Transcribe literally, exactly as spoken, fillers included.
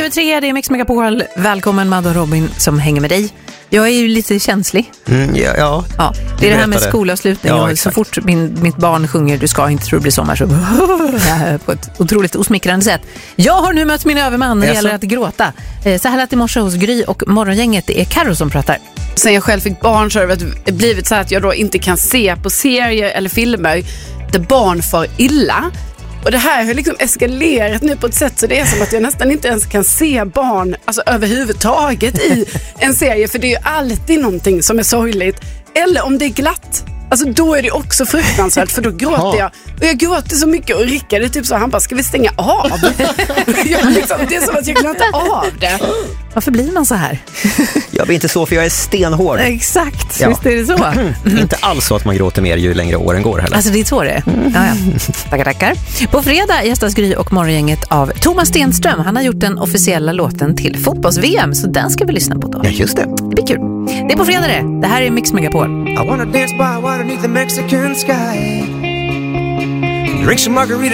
över tre, det är Mix Megapol. Välkommen Madde och Robin som hänger med dig. Jag är ju lite känslig. Mm, ja, ja. ja, det är det här med skolavslutning. Ja, och så fort min, mitt barn sjunger du ska inte tro det blir sommar så på ett otroligt osmickrande sätt. Jag har nu mött min överman när det gäller att gråta. Så här lät i morse hos Gry och morgongänget. Det är Karo som pratar. Sen jag själv fick barn så har det blivit så här att jag då inte kan se på serier eller filmer där barn får illa. Och det här har liksom eskalerat nu på ett sätt så det är som att jag nästan inte ens kan se barn alltså överhuvudtaget i en serie. För det är ju alltid någonting som är sorgligt. Eller om det är glatt. Alltså då är det också fruktansvärt för då gråter jag. Och jag gråter så mycket och Rickard är typ så han bara, ska vi stänga av? jag liksom, det är som att jag klarar inte av det. Varför blir man så här? Jag blir inte så för jag är stenhård. Exakt, ja. Visst är det så? Mm. Inte alls så att man gråter mer ju längre åren går heller. Alltså det är så det är. Ja, ja. Tackar, tackar. På fredag gästas Gry och morgongänget av Thomas Stenström. Han har gjort den officiella låten till fotbolls-V M så den ska vi lyssna på då. Ja, just det. Det blir kul. Det är på fredag det. Det här är Mix Megapol. I wanna dance by water beneath the Mexican sky. Drink some margarita.